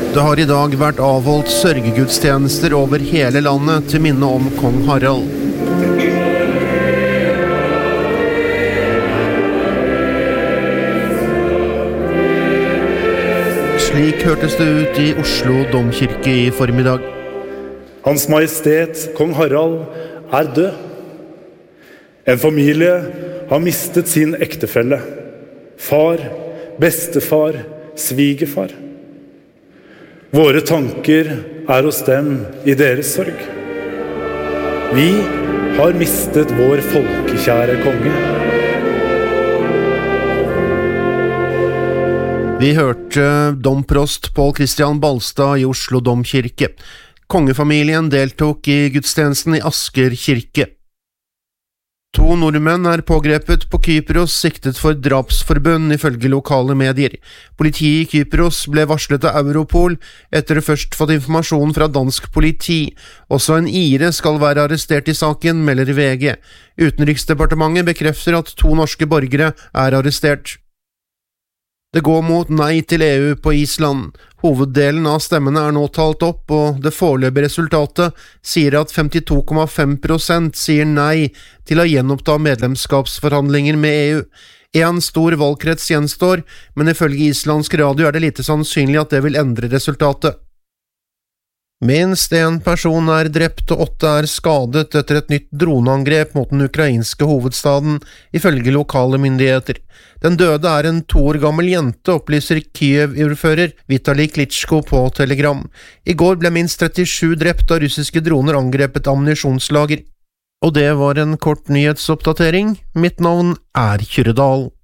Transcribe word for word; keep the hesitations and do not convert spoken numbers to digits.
Det har i dag vært avholdt sørgegudstjenester over hele landet til minne om kong Harald. Slik hørtes det ut i Oslo domkirke i formiddag. Hans Majestet, kong Harald, er død. En familie har mistet sin ektefelle. Far, bestefar, svigerfar. Våre tanker er hos dem i deres sorg. Vi har mistet vår folkekjære konge. Vi hørte domprost Pål Christian Balstad i Oslo domkirke. Kongefamilien deltok i gudstjenesten i Asker kirke. To nordmenn er pågrepet på Kypros siktet for drapsforbund ifølge lokale medier. Politiet i Kypros ble varslet av Europol etter å først fått informasjon fra dansk politi. Også en ire skal være arrestert i saken, melder V G. Utenriksdepartementet bekrefter at to norske borgere er arrestert. Det går mot nei til E U på Island. Hoveddelen av stemmene er nå talt opp, og det foreløpige resultatet sier at femtito komma fem prosent sier nei til å gjenoppta medlemskapsforhandlinger med E U. En stor valgkrets gjenstår, men ifølge islandsk radio er det lite sannsynlig at det vil endre resultatet. Minst en person er drept og åtte er skadet etter et nytt droneangrep mot den ukrainske hovedstaden, ifølge lokale myndigheter. Den døde er en to år gammel jente, opplyser Kyiv-ordfører Vitali Klitschko på Telegram. I går ble minst trettisju drept av russiske droner angrepet ammunisjonslager. Og det var en kort nyhetsoppdatering. Mitt navn er Kyrre Dahl.